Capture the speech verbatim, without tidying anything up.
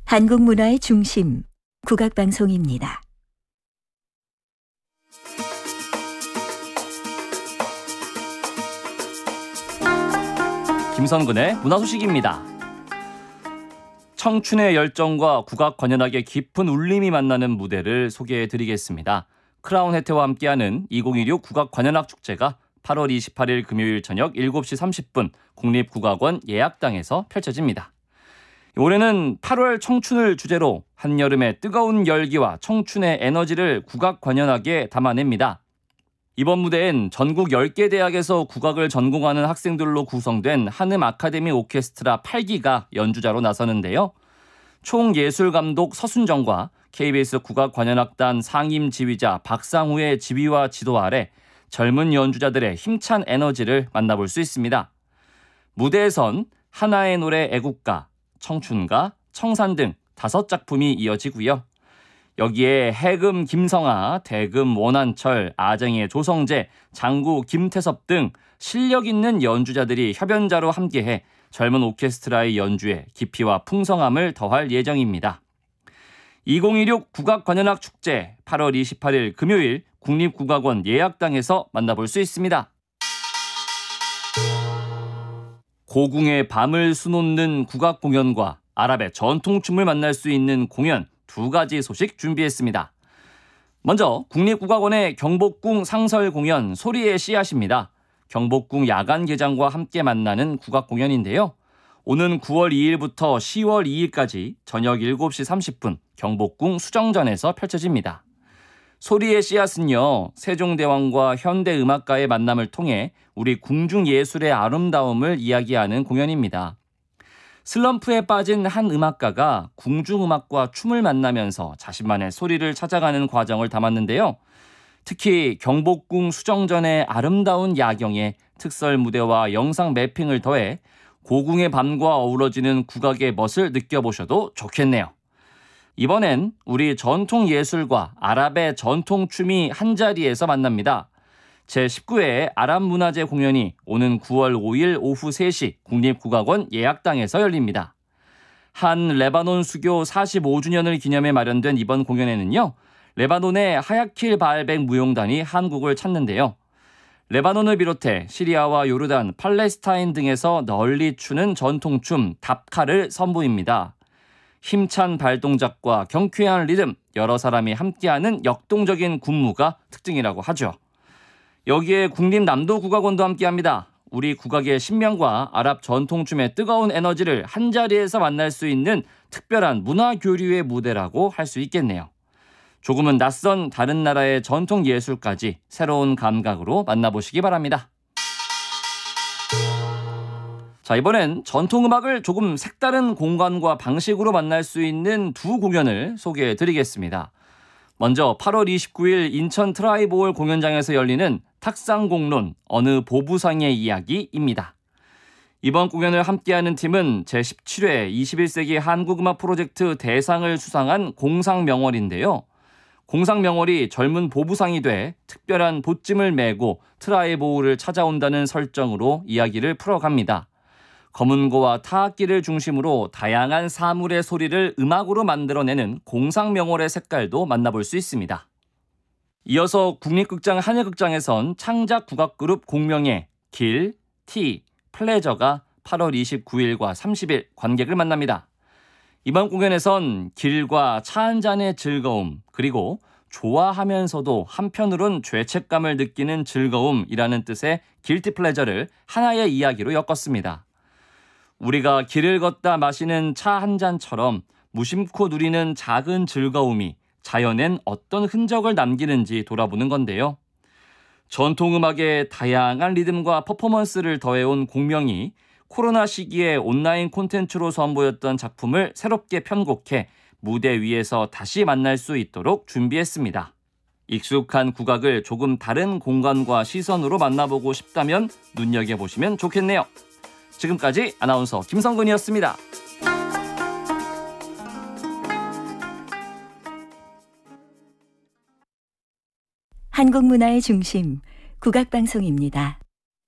한국 문화의 중심, 국악방송입니다. 김선근의 문화소식입니다. 청춘의 열정과 국악 관현악의 깊은 울림이 만나는 무대를 소개해드리겠습니다. 크라운 혜태와 함께하는 이천십육 국악 관현악 축제가 팔월 이십팔일 금요일 저녁 일곱 시 삼십 분 국립국악원 예약당에서 펼쳐집니다. 올해는 팔월 청춘을 주제로 한여름의 뜨거운 열기와 청춘의 에너지를 국악 관현악에 담아냅니다. 이번 무대엔 전국 열 개 대학에서 국악을 전공하는 학생들로 구성된 한음 아카데미 오케스트라 팔 기가 연주자로 나서는데요. 총예술감독 서순정과 케이비에스 국악관현악단 상임 지휘자 박상우의 지휘와 지도 아래 젊은 연주자들의 힘찬 에너지를 만나볼 수 있습니다. 무대에선 하나의 노래 애국가, 청춘가, 청산 등 다섯 작품이 이어지고요. 여기에 해금 김성아, 대금 원한철, 아쟁의 조성재, 장구 김태섭 등 실력 있는 연주자들이 협연자로 함께해 젊은 오케스트라의 연주에 깊이와 풍성함을 더할 예정입니다. 이천십육 국악관현악 축제 팔월 이십팔일 금요일 국립국악원 예약당에서 만나볼 수 있습니다. 고궁의 밤을 수놓는 국악 공연과 아랍의 전통춤을 만날 수 있는 공연 두 가지 소식 준비했습니다. 먼저 국립국악원의 경복궁 상설 공연 소리의 씨앗입니다. 경복궁 야간 개장과 함께 만나는 국악 공연인데요. 오는 구월 이일부터 시월 이일까지 저녁 일곱 시 삼십 분 경복궁 수정전에서 펼쳐집니다. 소리의 씨앗은요, 세종대왕과 현대음악가의 만남을 통해 우리 궁중예술의 아름다움을 이야기하는 공연입니다. 슬럼프에 빠진 한 음악가가 궁중음악과 춤을 만나면서 자신만의 소리를 찾아가는 과정을 담았는데요. 특히 경복궁 수정전의 아름다운 야경에 특설 무대와 영상 매핑을 더해 고궁의 밤과 어우러지는 국악의 멋을 느껴보셔도 좋겠네요. 이번엔 우리 전통 예술과 아랍의 전통 춤이 한자리에서 만납니다. 제십구 회 아랍 문화제 공연이 오는 구월 오일 오후 세 시 국립국악원 예약당에서 열립니다. 한 레바논 수교 사십오 주년을 기념해 마련된 이번 공연에는요, 레바논의 하야킬 바알백 무용단이 한국을 찾는데요. 레바논을 비롯해 시리아와 요르단, 팔레스타인 등에서 널리 추는 전통춤 답카를 선보입니다. 힘찬 발동작과 경쾌한 리듬, 여러 사람이 함께하는 역동적인 군무가 특징이라고 하죠. 여기에 국립남도국악원도 함께합니다. 우리 국악의 신명과 아랍 전통춤의 뜨거운 에너지를 한자리에서 만날 수 있는 특별한 문화교류의 무대라고 할 수 있겠네요. 조금은 낯선 다른 나라의 전통 예술까지 새로운 감각으로 만나보시기 바랍니다. 자, 이번엔 전통음악을 조금 색다른 공간과 방식으로 만날 수 있는 두 공연을 소개해드리겠습니다. 먼저 팔월 이십구일 인천 트라이볼 공연장에서 열리는 탁상공론 어느 보부상의 이야기입니다. 이번 공연을 함께하는 팀은 제십칠 회 이십일 세기 한국음악 프로젝트 대상을 수상한 공상명월인데요. 공상명월이 젊은 보부상이 돼 특별한 보찜을 메고 트라이보우를 찾아온다는 설정으로 이야기를 풀어갑니다. 검은고와 타악기를 중심으로 다양한 사물의 소리를 음악으로 만들어내는 공상명월의 색깔도 만나볼 수 있습니다. 이어서 국립극장 한예극장에선 창작 국악그룹 공명의 길, 티, 플레저가 팔월 이십구일과 삼십일 관객을 만납니다. 이번 공연에선 길과 차 한 잔의 즐거움, 그리고 좋아하면서도 한편으론 죄책감을 느끼는 즐거움이라는 뜻의 길티 플레저를 하나의 이야기로 엮었습니다. 우리가 길을 걷다 마시는 차 한 잔처럼 무심코 누리는 작은 즐거움이 자연엔 어떤 흔적을 남기는지 돌아보는 건데요. 전통음악의 다양한 리듬과 퍼포먼스를 더해온 공명이 코로나 시기에 온라인 콘텐츠로 선보였던 작품을 새롭게 편곡해 무대 위에서 다시 만날 수 있도록 준비했습니다. 익숙한 국악을 조금 다른 공간과 시선으로 만나보고 싶다면 눈여겨보시면 좋겠네요. 지금까지 아나운서 김성근이었습니다. 한국 문화의 중심, 국악방송입니다.